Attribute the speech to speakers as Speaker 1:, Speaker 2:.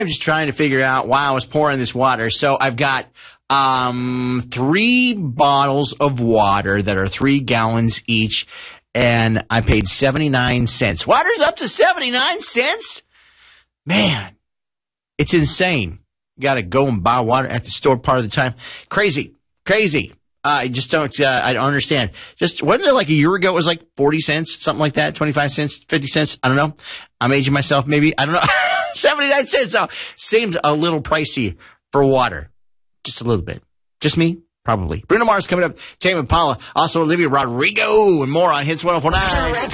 Speaker 1: I'm just trying to figure out why I was pouring this water. So I've got 3 bottles of water that are 3 gallons each, and I paid 79 cents. Water's up to 79 cents? Man, it's insane. You got to go and buy water at the store part of the time. Crazy. I just don't, I don't understand. Just, wasn't it like a year ago it was like 40 cents, something like that, 25 cents, 50 cents? I don't know. I'm aging myself maybe. I don't know. 79 cents. So seems a little pricey for water. Just a little bit. Just me? Probably. Bruno Mars coming up. Tame Impala. Also Olivia Rodrigo and more on Hits 104.9.